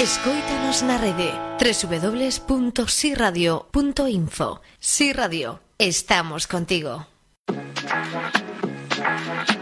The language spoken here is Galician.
Escóitanos na rede www.siradio.info. Si Radio, estamos contigo.